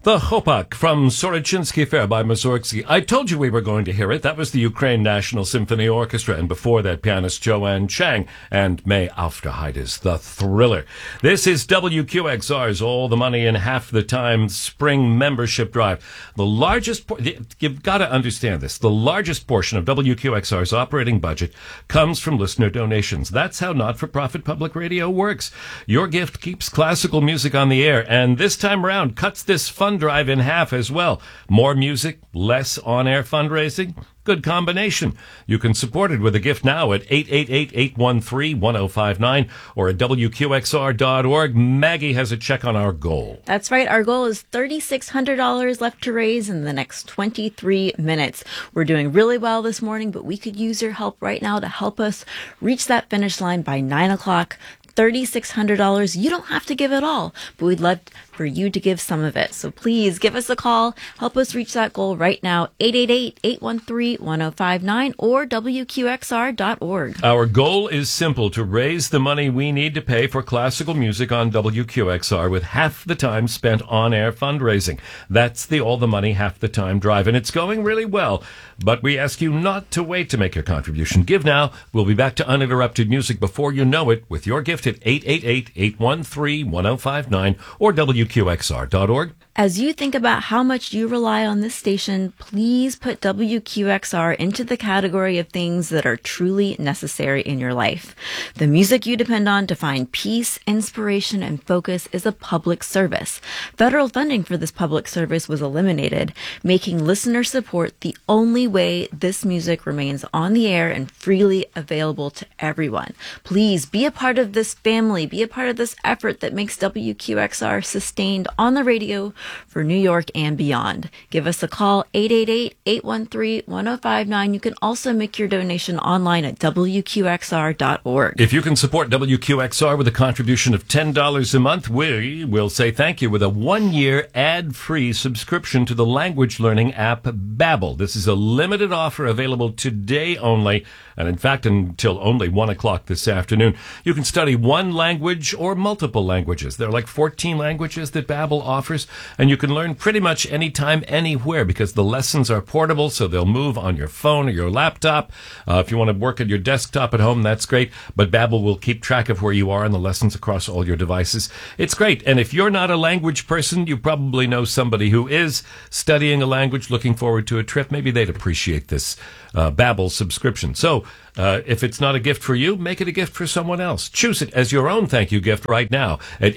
The Chopak from Soroczyński Fair by Mussorgsky. I told you we were going to hear it. That was the Ukraine National Symphony Orchestra, and before that, pianist Joanne Chang and May Aufderheide's The Thriller. This is WQXR's All the Money in Half the Time Spring Membership Drive. The largest, you've got to understand this, the largest portion of WQXR's operating budget comes from listener donations. That's how not-for-profit public radio works. Your gift keeps classical music on the air, and this time around cuts this fund drive in half as well. More music, less on-air fundraising. Good combination. You can support it with a gift now at 888-813-1059 or at WQXR.org. Maggie has a check on our goal. That's right. Our goal is $3,600 left to raise in the next 23 minutes. We're doing really well this morning, but we could use your help right now to help us reach that finish line by 9 o'clock. $3,600. You don't have to give it all, but we'd love for you to give some of it. So please give us a call. Help us reach that goal right now. 888-813-1059 or WQXR.org. Our goal is simple: to raise the money we need to pay for classical music on WQXR with half the time spent on-air fundraising. That's the All the Money Half the Time drive, and it's going really well. But we ask you not to wait to make your contribution. Give now. We'll be back to uninterrupted music before you know it with your gift at 888-813-1059 or WQXR.org. As you think about how much you rely on this station, please put WQXR into the category of things that are truly necessary in your life. The music you depend on to find peace, inspiration, and focus is a public service. Federal funding for this public service was eliminated, making listener support the only way this music remains on the air and freely available to everyone. Please be a part of this family, be a part of this effort that makes WQXR sustained on the radio for New York and beyond. Give us a call, 888-813-1059. You can also make your donation online at WQXR.org. If you can support WQXR with a contribution of $10 a month, we will say thank you with a 1-year ad-free subscription to the language learning app Babbel. This is a limited offer available today only, and in fact until only 1 o'clock this afternoon. You can study one language or multiple languages. There are like 14 languages that Babbel offers, and you can learn pretty much anytime, anywhere, because the lessons are portable, so they'll move on your phone or your laptop. If you want to work at your desktop at home, that's great, but Babbel will keep track of where you are in the lessons across all your devices. It's great, and if you're not a language person, you probably know somebody who is studying a language, looking forward to a trip. Maybe they'd appreciate this Babbel subscription. So if it's not a gift for you, make it a gift for someone else. Choose it as your own thank you gift right now at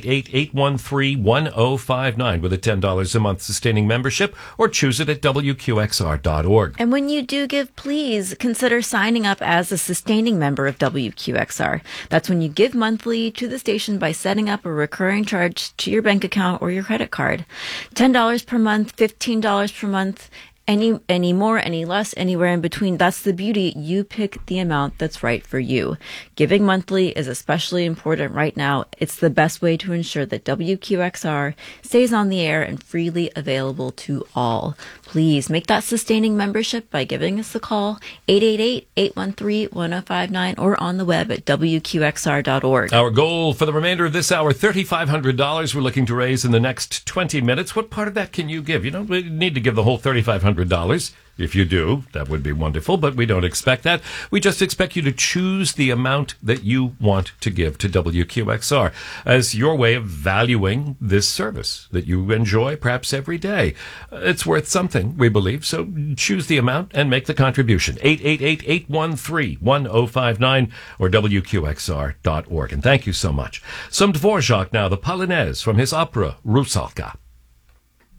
888-813-1059 with a $10 a month sustaining membership, or choose it at WQXR.org. And when you do give, please consider signing up as a sustaining member of WQXR. That's when you give monthly to the station by setting up a recurring charge to your bank account or your credit card. $10 per month, $15 per month, any more, any less, anywhere in between. That's the beauty. You pick the amount that's right for you. Giving monthly is especially important right now. It's the best way to ensure that WQXR stays on the air and freely available to all. Please make that sustaining membership by giving us a call, 888-813-1059, or on the web at WQXR.org. Our goal for the remainder of this hour, $3,500 we're looking to raise in the next 20 minutes. What part of that can you give? You don't need to give the whole $3,500. If you do, that would be wonderful, but we don't expect that. We just expect you to choose the amount that you want to give to WQXR as your way of valuing this service that you enjoy perhaps every day. It's worth something, we believe, so choose the amount and make the contribution. 888-813-1059 or WQXR.org. And thank you so much. Some Dvorak now, the Polonaise from his opera Rusalka.